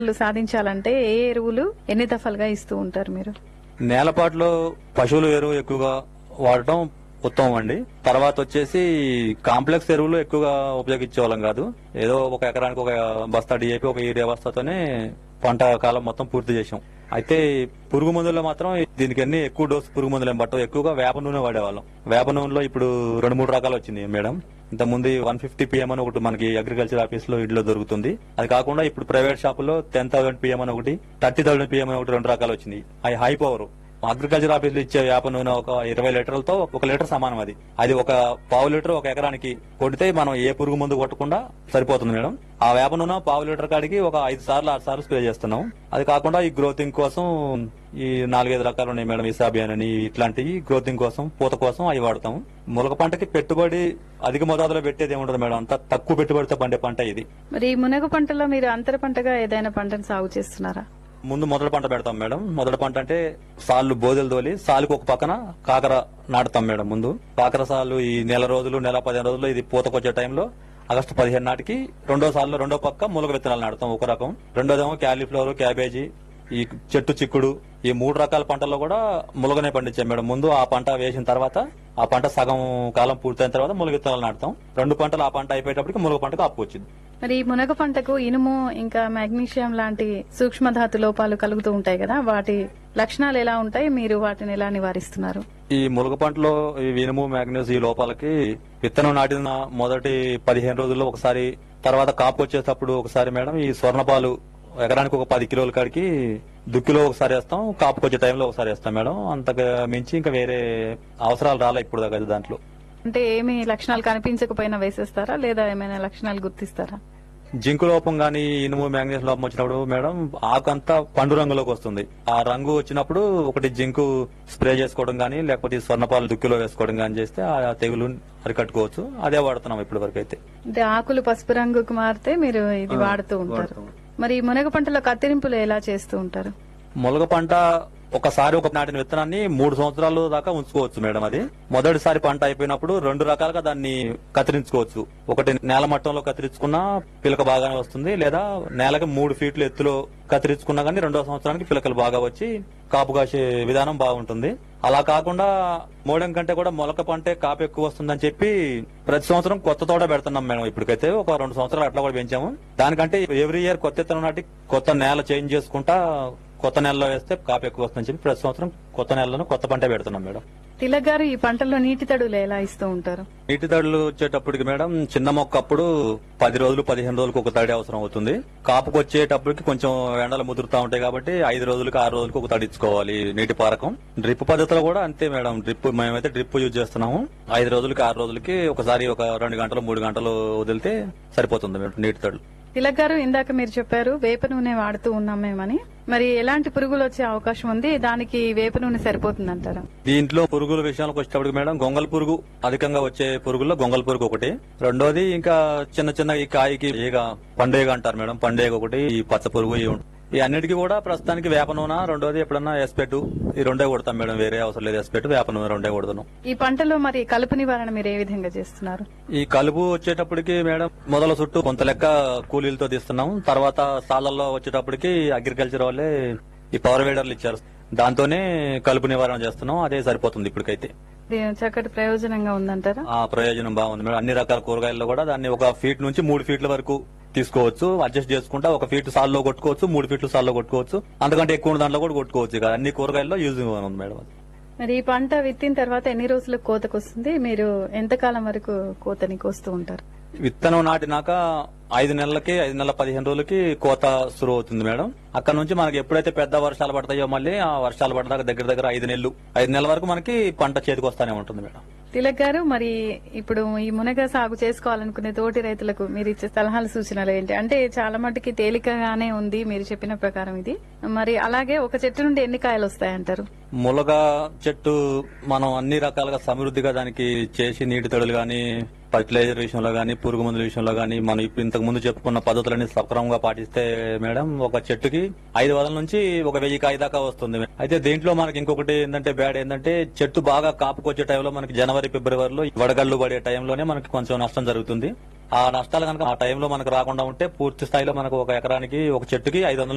సాధించాలంటే ఏ ఎరువులు ఎన్ని దఫలుగా ఇస్తూ ఉంటారు మీరు? నేలపాటులో పశువుల ఎరువు ఎక్కువగా వాడటం ఉత్తమం అండి. తర్వాత వచ్చేసి కాంప్లెక్స్ ఎరువులు ఎక్కువగా ఉపయోగించే వాళ్ళం కాదు. ఏదో ఒక ఎకరానికి ఒక బస్తా డిఏపి, ఒక యూరియా బస్తాతోనే పంట కాలం మొత్తం పూర్తి చేసాం. అయితే పురుగు మందుల్లో మాత్రం దీనికి అన్ని ఎక్కువ డోసు పురుగు మందులు ఏం పట్టవు. ఎక్కువగా వేప నూనె వాడేవాళ్ళం. వేప నూనెలో ఇప్పుడు 2-3 రకాలు వచ్చింది మేడం. ఇంత ముందు 150 PM అని ఒకటి మనకి అగ్రికల్చర్ ఆఫీస్ లో ఇంట్లో దొరుకుతుంది. అది కాకుండా ఇప్పుడు ప్రైవేట్ షాపుల్లో 10,000 PM అని ఒకటి, 30,000 PM అని ఒకటి 2 రకాలు వచ్చింది. అవి హై పవర్. అగ్రికల్చర్ ఆఫీస్ లో ఇచ్చే వేప నూనె ఒక 20 లీటర్లతో 1 లీటర్ సమానం. అది ఒక పావు లీటర్ ఒక ఎకరానికి కొడితే మనం ఏ పురుగు మందు కొట్టకుండా సరిపోతుంది మేడం. ఆ వేప నూనె పావు లీటర్ కాడికి ఒక 5 సార్లు 6 సార్లు స్ప్రే చేస్తున్నాం. అది కాకుండా ఈ గ్రోతింగ్ కోసం ఈ 4-5 రకాలు ఉన్నాయి మేడం. ఇసాబియాన్ అని ఇట్లాంటివి గ్రోతింగ్ కోసం, పూత కోసం అవి వాడతాం. మునగ పంటకి పెట్టుబడి అధిక మోతాదులో పెట్టేది ఏముంటది మేడం, అంత తక్కువ పెట్టుబడితో పండే పంట ఇది. మరి ఈ మునగ పంటలో మీరు అంతర పంటగా ఏదైనా పంటను సాగు చేస్తున్నారా? ముందు మొదటి పంట పెడతాం మేడం. మొదటి పంట అంటే సాళ్లు బోదెలు తోలి సాలుకు ఒక పక్కన కాకర నాటుతాం మేడం. ముందు కాకర సాలు ఈ నెల 15 రోజులు ఇది పూతకొచ్చే టైంలో ఆగస్టు 15 నాటికి రెండో పక్క ములగ విత్తనాలు నాటుతాం ఒక రకం. రెండోదేమో క్యాలీఫ్లవర్, క్యాబేజీ, ఈ చెట్టు చిక్కుడు, ఈ 3 రకాల పంటల్లో కూడా ములగనే పండించాం మేడం. ముందు ఆ పంట వేసిన తర్వాత ఆ పంట సగం కాలం పూర్తయిన తర్వాత ములగ విత్తనాలు నాటుతాం. 2 పంటలు ఆ పంట అయిపోయేటప్పటికి ములగ పంటకు ఆపుకొచ్చింది. మరి ఈ మునగ పంటకు ఇనుము ఇంకా మాగ్నీషియం లాంటి సూక్ష్మధాతు లోపాలు కలుగుతూ ఉంటాయి కదా, వాటి లక్షణాలు ఎలా ఉంటాయి? మీరు వాటిని ఎలా నివారిస్తున్నారు? ఈ ములగ పంటలో ఈ ఇనుము, మాగ్నీషియం ఈ లోపాలకి విత్తనం నాటిన మొదటి 15 రోజుల్లో ఒకసారి, తర్వాత కాపు వచ్చేటప్పుడు ఒకసారి మేడం. ఈ స్వర్ణపాలు ఎకరానికి ఒక 10 కిలోల కాడికి దుక్కిలో ఒకసారి వేస్తాం, కాపుకొచ్చే టైంలో ఒకసారి వేస్తాం మేడం. అంతకు మించి ఇంకా వేరే అవసరాలు రాలే ఇప్పుడు దాకా దాంట్లో. అంటే ఏమి లక్షణాలు కనిపించకపోయినా వేసేస్తారా, లేదా ఏమైనా లక్షణాలు గుర్తిస్తారా? జింకు లోపం గానీ, ఇనుము, మ్యాంగనీస్ లోపం వచ్చినప్పుడు మేడం ఆకంతా పండు రంగులోకి వస్తుంది. ఆ రంగు వచ్చినప్పుడు ఒకటి జింకు స్ప్రే చేసుకోవడం గానీ, లేకపోతే స్వర్ణపాలు దుక్కిలో వేసుకోవడం గానీ చేస్తే ఆ తెగులు అరికట్టుకోవచ్చు. అదే వాడుతున్నాం ఇప్పటి వరకు అయితే. అంటే ఆకులు పసుపు రంగుకు మారితే మీరు ఇది వాడుతూ ఉంటారు. మరి మునగ పంటలో కత్తిరింపులు ఎలా చేస్తూ ఉంటారు? ములగ పంట ఒకసారి ఒక నాటిన విత్తనాన్ని 3 సంవత్సరాలు దాకా ఉంచుకోవచ్చు మేడం. అది మొదటిసారి పంట అయిపోయినప్పుడు 2 రకాలుగా దాన్ని కత్తిరించుకోవచ్చు. ఒకటి నేల మట్టంలో కత్తిరించుకున్నా పిలక బాగానే వస్తుంది, లేదా నేలకి 3 ఫీట్ల ఎత్తులో కత్తిరించుకున్నా గానీ 2వ సంవత్సరానికి పిలకలు బాగా వచ్చి కాపు కాసే విధానం బాగుంటుంది. అలా కాకుండా మోడెం కంటే కూడా మొలక పంటే కాపు ఎక్కువ వస్తుందని చెప్పి ప్రతి సంవత్సరం కొత్త తోట పెడుతున్నాం మేడం. ఇప్పటికైతే ఒక 2 సంవత్సరాలు అట్లా కూడా పెంచాము. దానికంటే ఎవ్రీ ఇయర్ కొత్త విత్తనం నాటి కొత్త నేల చేంజ్ చేసుకుంటా కొత్త నెలలో వేస్తే కాపు ఎక్కువ వస్తుందని చెప్పి ప్రతి సంవత్సరం కొత్త నెలలో కొత్త పంట పెడుతున్నాం మేడం. తిలక్ గారు, ఈ పంటల్లో నీటి తడులు ఎలా ఇస్తూ ఉంటారు? నీటి తడులు వచ్చేటప్పటికి మేడం చిన్న మొక్క అప్పుడు 10 రోజులు 15 రోజులకు ఒక తడి అవసరం అవుతుంది. కాపుకు వచ్చేటప్పటికి కొంచెం ఎండలు ముదురుతా ఉంటాయి కాబట్టి 5 రోజులకు 6 రోజులకు ఒక తడి ఇచ్చుకోవాలి నీటి పారకం. డ్రిప్ పద్ధతిలో కూడా అంతే మేడం. మేమైతే డ్రిప్ యూజ్ చేస్తున్నాము. 5 రోజులకి 6 రోజులకి ఒకసారి ఒక 2 గంటలు 3 గంటలు వదిలితే సరిపోతుంది మేడం నీటి తడులు. తిలక్ గారు, ఇందాక మీరు చెప్పారు వేప నూనె వాడుతూ ఉన్నాం మేమని. మరి ఎలాంటి పురుగులు వచ్చే అవకాశం ఉంది? దానికి వేప నూనె సరిపోతుందంటారా? దీంట్లో పురుగుల విషయానికి వచ్చేటప్పటికి మేడం గొంగల్ పురుగు అధికంగా వచ్చే పురుగుల్లో గొంగల్ పురుగు ఒకటి. రెండోది ఇంకా చిన్న ఈ కాయకి పండేగ అంటారు మేడం. పండేగ ఒకటి, ఈ పచ్చ పురుగు ఈ అన్నిటికీ కూడా ప్రస్తుతానికి వేప నూనె, రెండోది ఎప్పుడన్నా ఎస్పెట్, ఈ 2 కొడతాం మేడం. వేరే అవసరం లేదు. ఎస్పెట్, వేప నూనె 2 కొడుతున్నాం. ఈ పంటలో మరి కలుపు నివారణ మీరు ఏ విధంగా చేస్తున్నారు? ఈ కలుపు వచ్చేటప్పటికి మేడం మొదల చుట్టూ కొంత లెక్క కూలీలతో తీస్తున్నాం. తర్వాత సాలల్లో వచ్చేటప్పటికి అగ్రికల్చర్ వాళ్ళే ఈ పవర్ వేడర్లు ఇచ్చారు. దాంతోనే కలుపు నివారణ చేస్తున్నాం. అదే సరిపోతుంది ఇప్పటికైతే. చక్కటి ప్రయోజనంగా ఉందంటారా? ఆ ప్రయోజనం బాగుంది మేడం. అన్ని రకాల కూరగాయల్లో కూడా దాన్ని 1 ఫీట్ నుంచి 3 ఫీట్ల వరకు తీసుకోవచ్చు. అడ్జస్ట్ చేసుకుంటా 1 ఫీట్ సాల్లో కొట్టుకోవచ్చు, 3 ఫీట్లు సాల్లో కొట్టుకోవచ్చు. అంతకంటే ఎక్కువ దాంట్లో కూడా కొట్టుకోవచ్చు. ఇక అన్ని కూరగాయల్లో యూజింగ్ ఉంది మేడం. మరి ఈ పంట విత్తిన తర్వాత ఎన్ని రోజులకు కోతకు వస్తుంది? మీరు ఎంతకాలం వరకు కోతని కోస్తూ ఉంటారు? విత్తనం నాటినాక 5 నెలలకి 5 నెలల 15 రోజులకి కోత సురువు అవుతుంది మేడం. అక్కడ నుంచి మనకి ఎప్పుడైతే పెద్ద వర్షాలు పడతాయో మళ్ళీ ఆ వర్షాలు పడదాకా దగ్గర 5 నెలల వరకు మనకి పంట చేతికి వస్తానే ఉంటుంది మేడం. తిలక్ గారు, మరి ఇప్పుడు ఈ మునగ సాగు చేసుకోవాలనుకునే తోటి రైతులకు మీరు ఇచ్చే సలహాలు, సూచనలు ఏంటి? అంటే చాలా మటుకి తేలికగానే ఉంది మీరు చెప్పిన ప్రకారం ఇది. మరి అలాగే ఒక చెట్టు నుండి ఎన్ని కాయలు వస్తాయంటారు? ములగ చెట్టు మనం అన్ని రకాలుగా సమృద్ధిగా దానికి చేసి నీటి తడులు గాని, ఫర్టిలైజర్ విషయంలో గానీ, పురుగు మందుల విషయంలో గానీ మనం ఇంతకు ముందు చెప్పుకున్న పద్ధతులన్నీ సక్రమంగా పాటిస్తే మేడం ఒక చెట్టుకి 500 నుంచి 1000 కాయ దాకా వస్తుంది. అయితే దీంట్లో మనకి ఇంకొకటి ఏంటంటే బ్యాడ్ ఏంటంటే చెట్టు బాగా కాపుకొచ్చే టైంలో మనకి జనవరి, ఫిబ్రవరిలో వడగళ్లు పడే టైంలోనే మనకి కొంచెం నష్టం జరుగుతుంది. ఆ నష్టాలు కనుక ఆ టైంలో మనకు రాకుండా ఉంటే పూర్తి స్థాయిలో మనకు ఒక ఎకరానికి ఒక చెట్టుకి 500